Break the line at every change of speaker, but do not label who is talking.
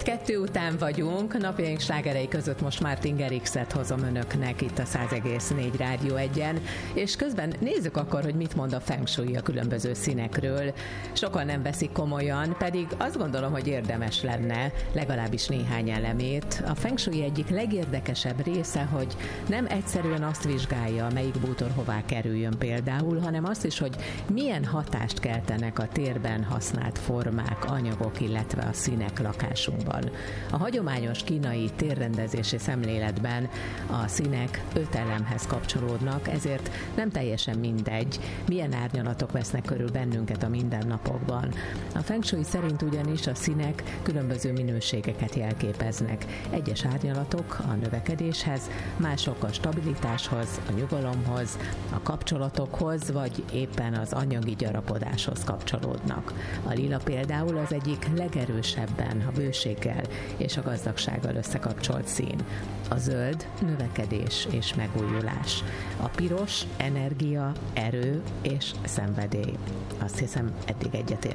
2 után vagyunk, napjaink slágerei között most Martin Garrixet hozom önöknek itt a 100,4 Rádió 1-en, és közben nézzük akkor, hogy mit mond a Feng Shui a különböző színekről. Sokan nem veszik komolyan, pedig azt gondolom, hogy érdemes lenne legalábbis néhány elemét. A Feng Shui egyik legérdekesebb része, hogy nem egyszerűen azt vizsgálja, melyik bútor hová kerüljön például, hanem azt is, hogy milyen hatást keltenek a térben használt formák, anyagok, illetve a színek lakásunkban. A hagyományos kínai térrendezési szemléletben a színek 5 elemhez kapcsolódnak, ezért nem teljesen mindegy, milyen árnyalatok vesznek körül bennünket a mindennapokban. A Feng Shui szerint ugyanis a színek különböző minőségeket jelképeznek. Egyes árnyalatok a növekedéshez, mások a stabilitáshoz, a nyugalomhoz, a kapcsolatokhoz, vagy éppen az anyagi gyarapodáshoz kapcsolódnak. A lila például az egyik legerősebben a bőséggel és a gazdagsággal összekapcsolt szín. A zöld növekedés és megújulás. A piros energia, erő és szenvedély. Azt hiszem, eddig egyetért.